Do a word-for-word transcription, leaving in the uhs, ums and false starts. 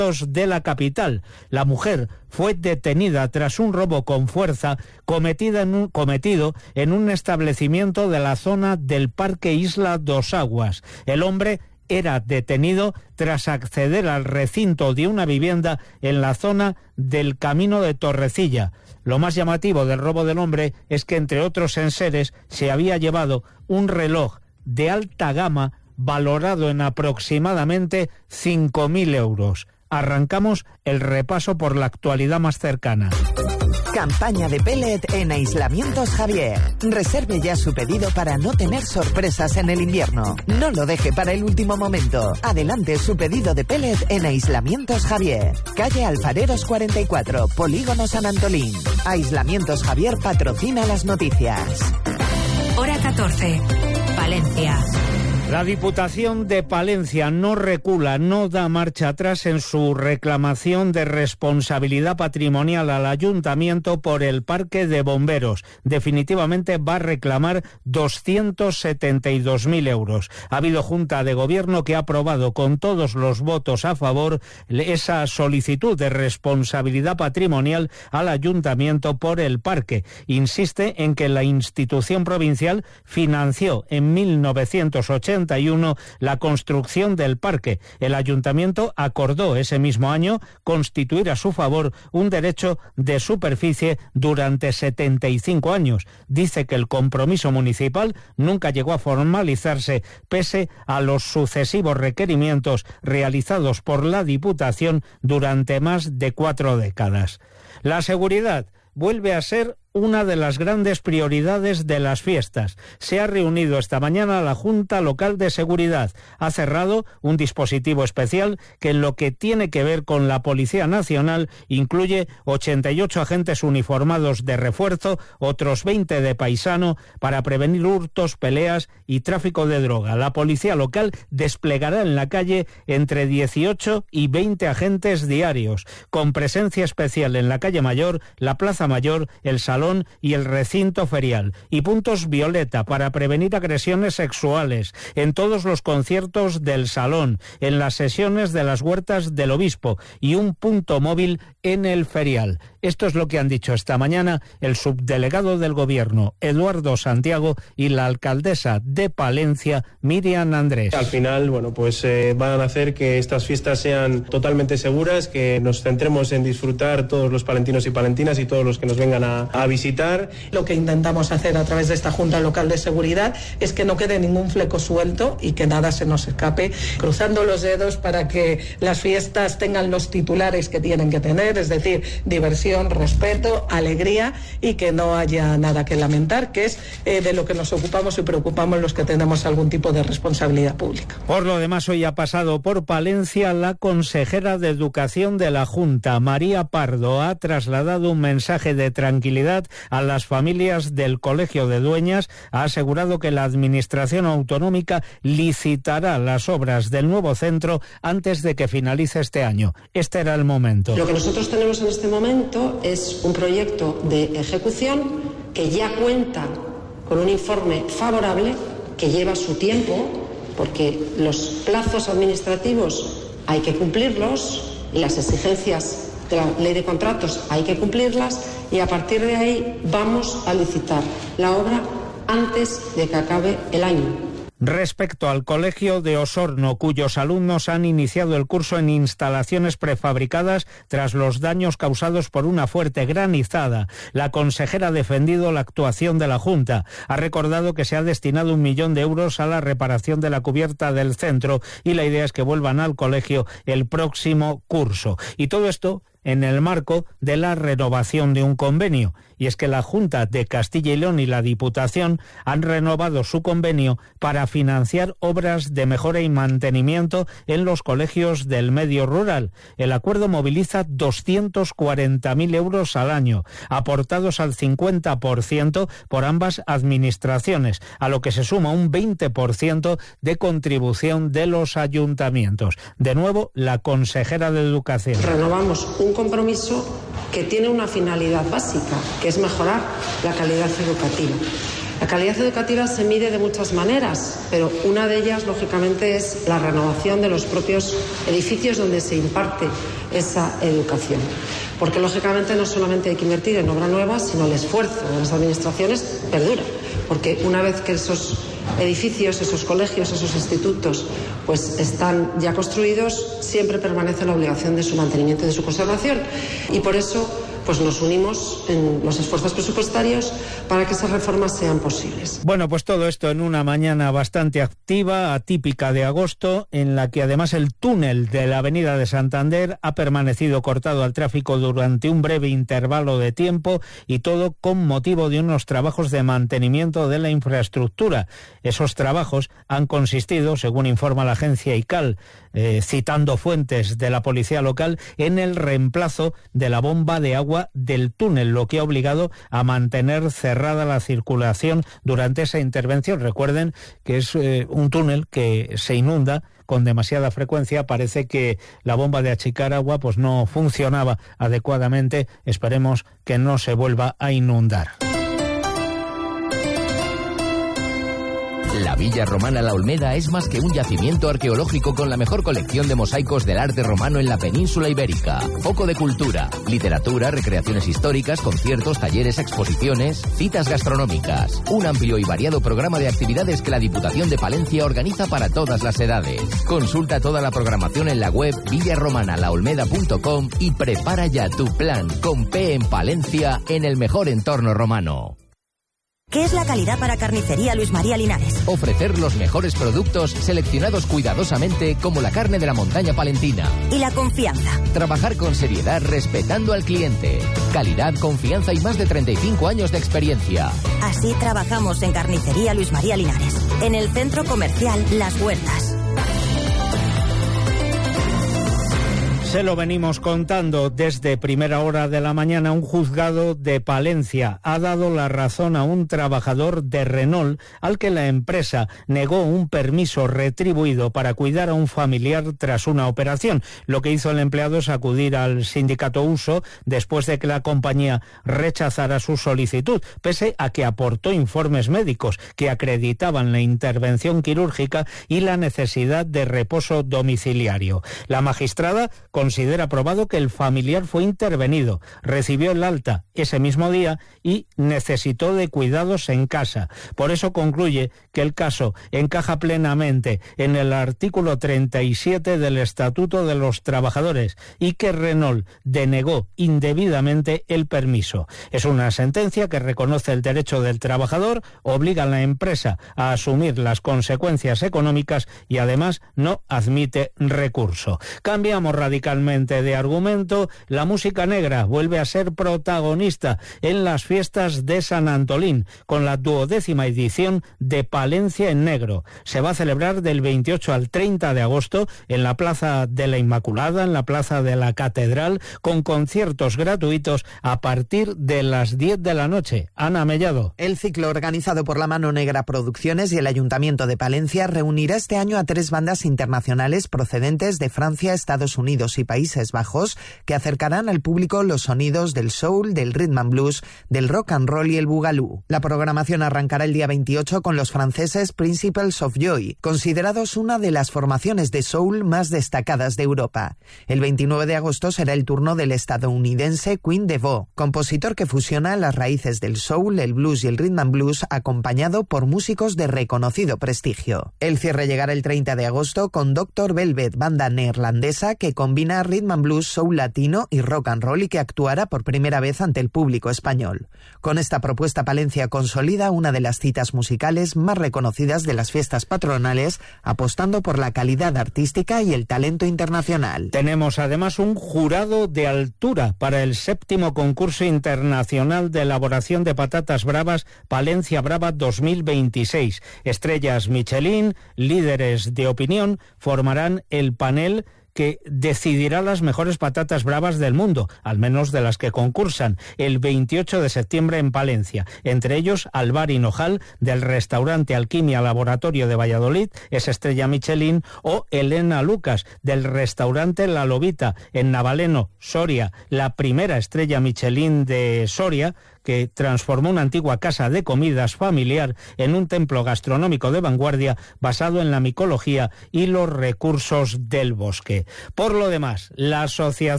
de la capital. La mujer fue detenida tras un robo con fuerza cometida en un, cometido en un establecimiento de la zona del Parque Isla dos Aguas. El hombre era detenido tras acceder al recinto de una vivienda en la zona del Camino de Torrecilla. Lo más llamativo del robo del hombre es que, entre otros enseres, se había llevado un reloj de alta gama valorado en aproximadamente cinco mil euros. Arrancamos el repaso por la actualidad más cercana. Campaña de pellet en Aislamientos Javier. Reserve ya su pedido para no tener sorpresas en el invierno. No lo deje para el último momento. Adelante su pedido de pellet en Aislamientos Javier. Calle Alfareros cuarenta y cuatro, Polígono San Antolín. Aislamientos Javier patrocina las noticias. Hora catorce. Palencia. La Diputación de Palencia no recula, no da marcha atrás en su reclamación de responsabilidad patrimonial al Ayuntamiento por el Parque de Bomberos. Definitivamente va a reclamar doscientos setenta y dos mil euros. Ha habido Junta de Gobierno que ha aprobado con todos los votos a favor esa solicitud de responsabilidad patrimonial al Ayuntamiento por el parque. Insiste en que la institución provincial financió en mil novecientos ochenta y uno la construcción del parque. El Ayuntamiento acordó ese mismo año constituir a su favor un derecho de superficie durante setenta y cinco años. Dice que el compromiso municipal nunca llegó a formalizarse pese a los sucesivos requerimientos realizados por la Diputación durante más de cuatro décadas. La seguridad vuelve a ser una de las grandes prioridades de las fiestas. Se ha reunido esta mañana la Junta Local de Seguridad. Ha cerrado un dispositivo especial que, en lo que tiene que ver con la Policía Nacional, incluye ochenta y ocho agentes uniformados de refuerzo, otros veinte de paisano, para prevenir hurtos, peleas y tráfico de droga. La Policía Local desplegará en la calle entre dieciocho y veinte agentes diarios, con presencia especial en la calle Mayor, la Plaza Mayor, el Salón y el recinto ferial, y puntos violeta para prevenir agresiones sexuales en todos los conciertos del Salón, en las sesiones de las huertas del Obispo, y un punto móvil en el ferial. Esto es lo que han dicho esta mañana el subdelegado del Gobierno, Eduardo Santiago, y la alcaldesa de Palencia, Miriam Andrés. Al final, bueno, pues eh, van a hacer que estas fiestas sean totalmente seguras, que nos centremos en disfrutar todos los palentinos y palentinas y todos los que nos vengan a, a visitar. Lo que intentamos hacer a través de esta Junta Local de Seguridad es que no quede ningún fleco suelto y que nada se nos escape, cruzando los dedos para que las fiestas tengan los titulares que tienen que tener, es decir, diversión, respeto, alegría, y que no haya nada que lamentar, que es eh, de lo que nos ocupamos y preocupamos los que tenemos algún tipo de responsabilidad pública. Por lo demás, hoy ha pasado por Palencia la consejera de Educación de la Junta, María Pardo. Ha trasladado un mensaje de tranquilidad a las familias del Colegio de Dueñas. Ha asegurado que la Administración Autonómica licitará las obras del nuevo centro antes de que finalice este año. Este era el momento. Lo que nosotros tenemos en este momento es un proyecto de ejecución que ya cuenta con un informe favorable, que lleva su tiempo, porque los plazos administrativos hay que cumplirlos y las exigencias de la ley de contratos hay que cumplirlas, y a partir de ahí vamos a licitar la obra antes de que acabe el año. Respecto al Colegio de Osorno, cuyos alumnos han iniciado el curso en instalaciones prefabricadas tras los daños causados por una fuerte granizada, la consejera ha defendido la actuación de la Junta. Ha recordado que se ha destinado un millón de euros a la reparación de la cubierta del centro y la idea es que vuelvan al colegio el próximo curso. Y todo esto en el marco de la renovación de un convenio. Y es que la Junta de Castilla y León y la Diputación han renovado su convenio para financiar obras de mejora y mantenimiento en los colegios del medio rural. El acuerdo moviliza doscientos cuarenta mil euros al año, aportados al cincuenta por ciento por ambas administraciones, a lo que se suma un veinte por ciento de contribución de los ayuntamientos. De nuevo, la consejera de Educación. Renovamos un compromiso que tiene una finalidad básica, que es mejorar la calidad educativa. La calidad educativa se mide de muchas maneras, pero una de ellas, lógicamente, es la renovación de los propios edificios donde se imparte esa educación. Porque, lógicamente, no solamente hay que invertir en obra nueva, sino el esfuerzo de las administraciones perdura. Porque una vez que esos edificios, esos colegios, esos institutos, pues están ya construidos, siempre permanece la obligación de su mantenimiento y de su conservación. Y por eso, pues nos unimos en los esfuerzos presupuestarios para que esas reformas sean posibles. Bueno, pues todo esto en una mañana bastante activa, atípica de agosto, en la que además el túnel de la Avenida de Santander ha permanecido cortado al tráfico durante un breve intervalo de tiempo, y todo con motivo de unos trabajos de mantenimiento de la infraestructura. Esos trabajos han consistido, según informa la agencia I C A L, eh, citando fuentes de la policía local, en el reemplazo de la bomba de agua del túnel, lo que ha obligado a mantener cerrada la circulación durante esa intervención. Recuerden que es eh, un túnel que se inunda con demasiada frecuencia. Parece que la bomba de achicar agua pues no funcionaba adecuadamente. Esperemos que no se vuelva a inundar. La Villa Romana La Olmeda es más que un yacimiento arqueológico con la mejor colección de mosaicos del arte romano en la península ibérica. Foco de cultura, literatura, recreaciones históricas, conciertos, talleres, exposiciones, citas gastronómicas. Un amplio y variado programa de actividades que la Diputación de Palencia organiza para todas las edades. Consulta toda la programación en la web villa romana la olmeda punto com y prepara ya tu plan con P en Palencia, en el mejor entorno romano. ¿Qué es la calidad para Carnicería Luis María Linares? Ofrecer los mejores productos seleccionados cuidadosamente, como la carne de la montaña palentina. ¿Y la confianza? Trabajar con seriedad respetando al cliente. Calidad, confianza y más de treinta y cinco años de experiencia. Así trabajamos en Carnicería Luis María Linares, en el centro comercial Las Huertas. Se lo venimos contando desde primera hora de la mañana. Un juzgado de Palencia ha dado la razón a un trabajador de Renault al que la empresa negó un permiso retribuido para cuidar a un familiar tras una operación. Lo que hizo el empleado es acudir al sindicato Uso después de que la compañía rechazara su solicitud, pese a que aportó informes médicos que acreditaban la intervención quirúrgica y la necesidad de reposo domiciliario. La magistrada considera probado que el familiar fue intervenido, recibió el alta ese mismo día y necesitó de cuidados en casa. Por eso concluye que el caso encaja plenamente en el artículo treinta y siete del Estatuto de los Trabajadores y que Renault denegó indebidamente el permiso. Es una sentencia que reconoce el derecho del trabajador, obliga a la empresa a asumir las consecuencias económicas y además no admite recurso. Cambiamos radicalmente de argumento. La música negra vuelve a ser protagonista en las fiestas de San Antolín, con la duodécima edición de Palencia en Negro. Se va a celebrar del veintiocho al treinta de agosto en la Plaza de la Inmaculada, en la Plaza de la Catedral, con conciertos gratuitos a partir de las diez de la noche. Ana Mellado. El ciclo, organizado por la Mano Negra Producciones y el Ayuntamiento de Palencia, reunirá este año a tres bandas internacionales procedentes de Francia, Estados Unidos y Países Bajos, que acercarán al público los sonidos del soul, del rhythm and blues, del rock and roll y el boogaloo. La programación arrancará el día veintiocho con los franceses Principles of Joy, considerados una de las formaciones de soul más destacadas de Europa. El veintinueve de agosto será el turno del estadounidense Queen DeVoe, compositor que fusiona las raíces del soul, el blues y el rhythm and blues, acompañado por músicos de reconocido prestigio. El cierre llegará el treinta de agosto con doctor Velvet, banda neerlandesa que combina rhythm and blues, soul latino y rock and roll, y que actuará por primera vez ante el público español. Con esta propuesta, Palencia consolida una de las citas musicales más reconocidas de las fiestas patronales, apostando por la calidad artística y el talento internacional. Tenemos además un jurado de altura para el séptimo concurso internacional de elaboración de patatas bravas Palencia Brava dos mil veintiséis. Estrellas Michelin, líderes de opinión, formarán el panel que decidirá las mejores patatas bravas del mundo, al menos de las que concursan, el veintiocho de septiembre en Palencia. Entre ellos, Alvar Hinojal, del restaurante Alquimia Laboratorio de Valladolid, es estrella Michelin, o Elena Lucas, del restaurante La Lobita, en Navaleno, Soria, la primera estrella Michelin de Soria, que transformó una antigua casa de comidas familiar en un templo gastronómico de vanguardia basado en la micología y los recursos del bosque. Por lo demás, la asociación